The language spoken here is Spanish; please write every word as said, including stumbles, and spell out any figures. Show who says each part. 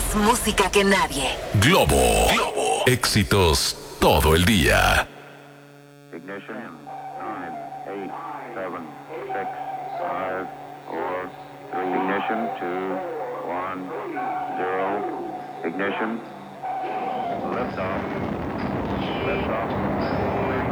Speaker 1: Más música que nadie.
Speaker 2: Globo. Globo. Éxitos todo el día.
Speaker 3: Ignition. nine, eight, seven, six, five, four, three. Ignition. two, one, zero. Ignition. Liftoff. Liftoff.